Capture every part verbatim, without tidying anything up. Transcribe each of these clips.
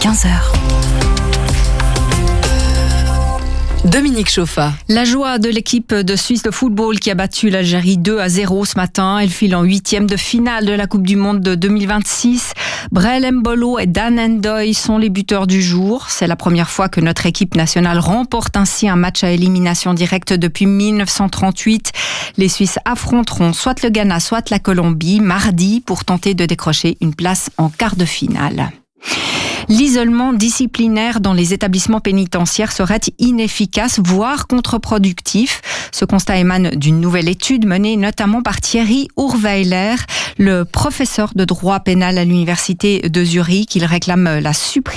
quinze heures. Dominique Chauffa. La joie de l'équipe de Suisse de football qui a battu l'Algérie deux à zéro ce matin. Elle file en huitième de finale de la Coupe du Monde de deux mille vingt-six. Brel Mbolo et Dan Ndoye sont les buteurs du jour. C'est la première fois que notre équipe nationale remporte ainsi un match à élimination directe depuis mille neuf cent trente-huit. Les Suisses affronteront soit le Ghana, soit la Colombie mardi pour tenter de décrocher une place en quart de finale. L'isolement disciplinaire dans les établissements pénitentiaires serait inefficace, voire contre-productif. Ce constat émane d'une nouvelle étude menée notamment par Thierry Urweiler, le professeur de droit pénal à l'université de Zurich. Il réclame la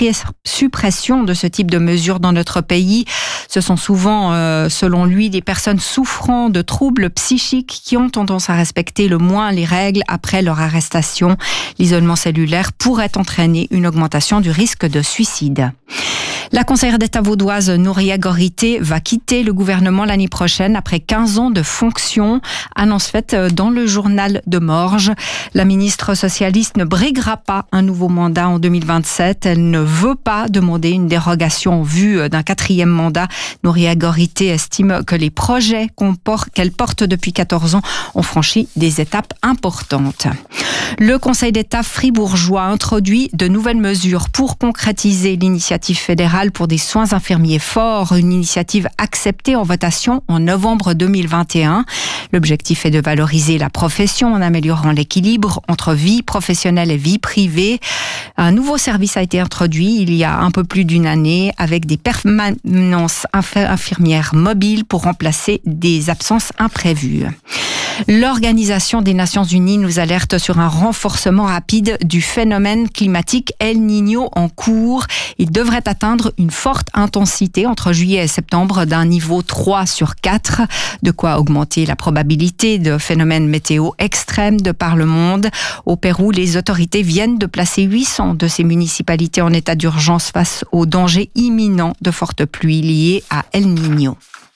suppression de ce type de mesures dans notre pays. Ce sont souvent, euh, selon lui, des personnes souffrant de troubles psychiques qui ont tendance à respecter le moins les règles après leur arrestation. L'isolement cellulaire pourrait entraîner une augmentation du risque de suicide. La conseillère d'État vaudoise Nouria Gorité va quitter le gouvernement l'année prochaine après quinze ans de fonction. Annonce faite dans le journal de Morges. La ministre socialiste ne briguera pas un nouveau mandat en deux mille vingt-sept. Elle ne veut pas demander une dérogation en vue d'un quatrième mandat. Nouria Gorité estime que les projets qu'on porte, qu'elle porte depuis quatorze ans ont franchi des étapes importantes. Le Conseil d'État fribourgeois introduit de nouvelles mesures pour concrétiser l'initiative fédérale pour des soins infirmiers forts, une initiative acceptée en votation en novembre deux mille vingt et un. L'objectif est de valoriser la profession en améliorant l'équilibre entre vie professionnelle et vie privée. Un nouveau service a été introduit il y a un peu plus d'une année avec des permanences infirmières mobiles pour remplacer des absences imprévues. L'Organisation des Nations Unies nous alerte sur un renforcement rapide du phénomène climatique El Niño en cours. Il devrait atteindre une forte intensité entre juillet et septembre d'un niveau trois sur quatre, de quoi augmenter la probabilité de phénomènes météo extrêmes de par le monde. Au Pérou, les autorités viennent de placer huit cents de ces municipalités en état d'urgence face au danger imminent de fortes pluies liées à El Niño.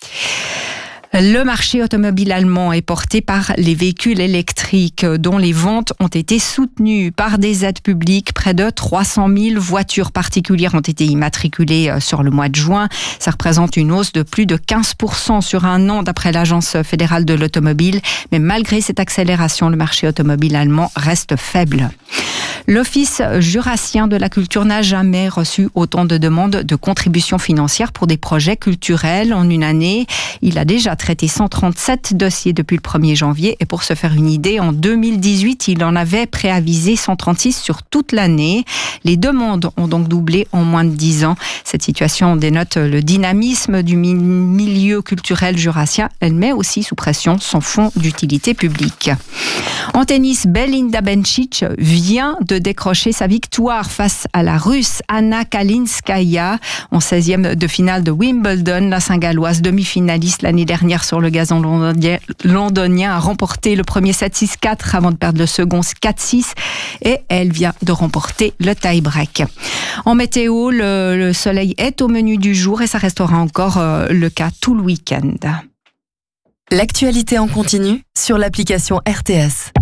Le marché automobile allemand est porté par les véhicules électriques dont les ventes ont été soutenues par des aides publiques. Près de trois cent mille voitures particulières ont été immatriculées sur le mois de juin. Ça représente une hausse de plus de quinze pour cent sur un an d'après l'Agence fédérale de l'automobile. Mais malgré cette accélération, le marché automobile allemand reste faible. L'Office jurassien de la culture n'a jamais reçu autant de demandes de contributions financières pour des projets culturels en une année. Il a déjà traité cent trente-sept dossiers depuis le premier janvier et pour se faire une idée, en deux mille dix-huit, il en avait préavisé cent trente-six sur toute l'année. Les demandes ont donc doublé en moins de dix ans. Cette situation dénote le dynamisme du milieu culturel jurassien. Elle met aussi sous pression son fonds d'utilité publique. En tennis, Belinda Bencic vient de décrocher sa victoire face à la Russe Anna Kalinskaya en seizième de finale de Wimbledon. La Saint-Galloise, demi-finaliste l'année dernière sur le gazon londonien, a remporté le premier sept six quatre avant de perdre le second quatre six et elle vient de remporter le tie-break. En météo, le, le soleil est au menu du jour et ça restera encore euh, le cas tout le week-end. L'actualité en continu sur l'application R T S.